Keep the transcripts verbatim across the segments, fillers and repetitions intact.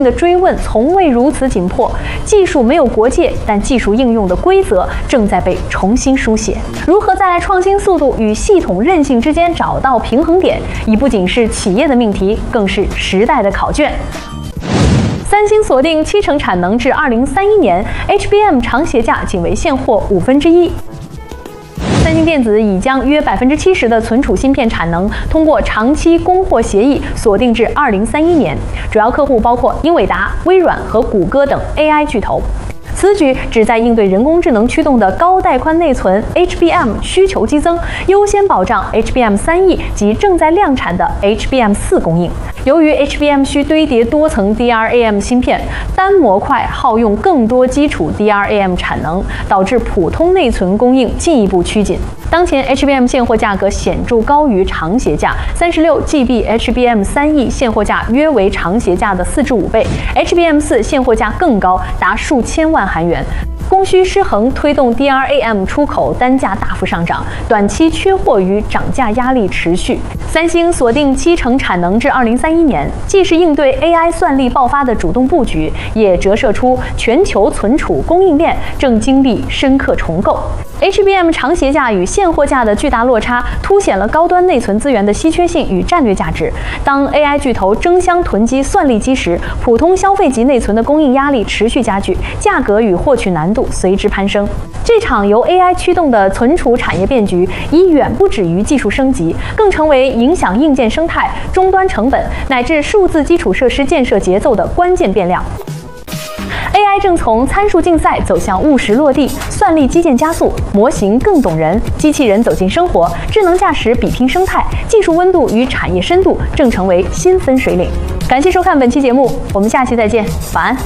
的追问从未如此紧迫，技术没有国界，但技术应用的规则正在被重新书写。如何在创新速度与系统韧性之间找到平衡点，已不仅是企业的命题，更是时代的考卷。三星锁定七成产能至二零三一年 ，H B M 长协价仅为现货五分之一。三星电子已将约百分之七十的存储芯片产能通过长期供货协议锁定至二零三一年，主要客户包括英伟达、微软和谷歌等 A I 巨头。此举旨在应对人工智能驱动的高带宽内存 H B M 需求激增，优先保障 H B M 三 E 及正在量产的 H B M 四供应。由于 H B M 需堆叠多层 D R A M 芯片，单模块耗用更多基础 D R A M 产能，导致普通内存供应进一步趋紧。当前 H B M 现货价格显著高于长协价， 三十六 G B H B M 三 E 现货价约为长协价的四至五倍 ，H B M 四 现货价更高，达数千万韩元。供需失衡推动 D R A M 出口单价大幅上涨，短期缺货与涨价压力持续。三星锁定七成产能至二零三一年，既是应对 A I 算力爆发的主动布局，也折射出全球存储供应链正经历深刻重构。H B M 长协价与现货价的巨大落差，凸显了高端内存资源的稀缺性与战略价值。当 A I 巨头争相囤积算力机时，普通消费级内存的供应压力持续加剧，价格与获取难度随之攀升。这场由 A I 驱动的存储产业变局，已远不止于技术升级，更成为影响硬件生态、终端成本乃至数字基础设施建设节奏的关键变量。A I 正从参数竞赛走向务实落地，算力基建加速，模型更懂人，机器人走进生活，智能驾驶比拼生态，技术温度与产业深度正成为新分水岭。感谢收看本期节目，我们下期再见，晚安。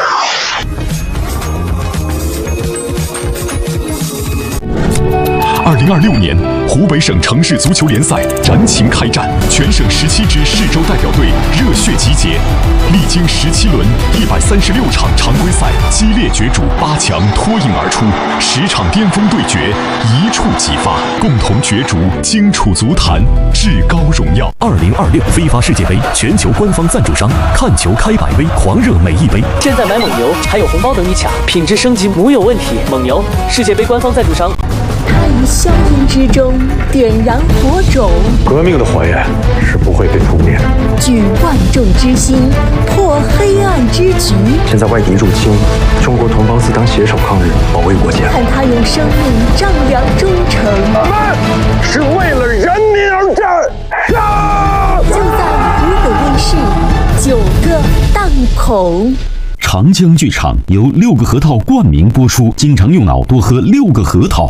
二零二六年，湖北省城市足球联赛燃情开战，全省十七支市州代表队热血集结，历经十七轮一百三十六场常规赛激烈角逐，八强脱颖而出，十场巅峰对决一触即发，共同角逐荆楚足坛至高荣耀。 二零二六非法世界杯全球官方赞助商，看球开百威，狂热每一杯。 现在买蒙牛还有红包等你抢，品质升级无有问题。蒙牛，世界杯官方赞助商。 他于硝烟之中点燃火种， 革命的火焰是不会被扑灭的。 举万众之心，破黑暗之局。 现在外敌入侵，中国同胞自当携手抗日，保卫国家。 看他用生命丈量忠诚， 我们是为了人民而战。杀！ 就在湖北卫视九个档口。 长江剧场由六个核桃冠名播出，经常用脑多喝六个核桃。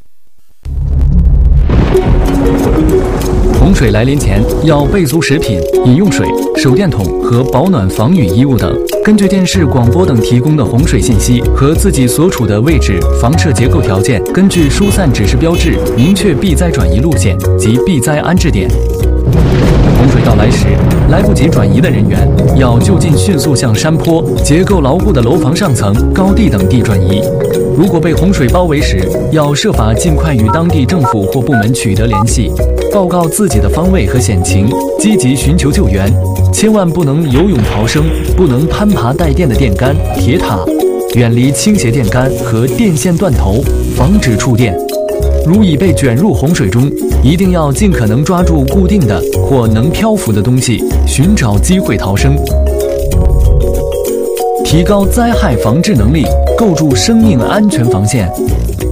洪水来临前要备足食品、饮用水、手电筒和保暖防雨衣物等。根据电视、广播等提供的洪水信息和自己所处的位置、房舍结构条件，根据疏散指示标志明确避灾转移路线及避灾安置点。洪水到来时，来不及转移的人员要就近迅速向山坡、结构牢固的楼房上层、高地等地转移。如果被洪水包围时，要设法尽快与当地政府或部门取得联系，报告自己的方位和险情，积极寻求救援。千万不能游泳逃生，不能攀爬带电的电杆、铁塔，远离倾斜电杆和电线断头，防止触电。如已被卷入洪水中，一定要尽可能抓住固定的或能漂浮的东西，寻找机会逃生。提高灾害防治能力，构筑生命安全防线。